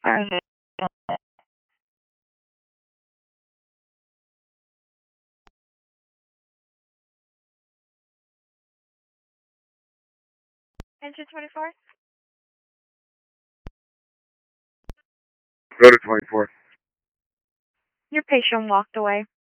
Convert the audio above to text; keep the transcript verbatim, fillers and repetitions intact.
Engine twenty-four? Go to twenty-four. Your patient walked away.